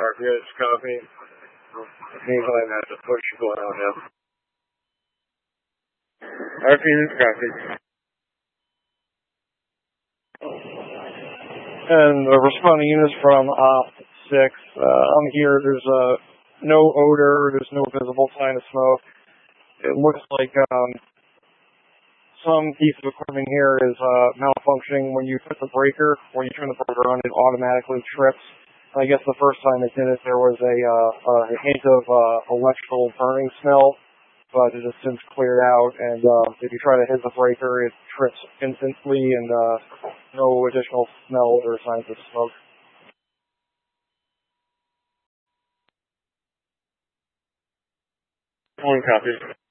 RPS copy. Meanwhile, I have to push going on now. RPS copy. And the responding units from Op 6. I'm here. There's no odor. There's no visible sign of smoke. It looks like some piece of equipment here is malfunctioning. When you put the breaker, when you turn the breaker on, it automatically trips. I guess the first time it did it, there was a hint of electrical burning smell, but it has since cleared out. And if you try to hit the breaker, it trips instantly, and no additional smell or signs of smoke. One copy.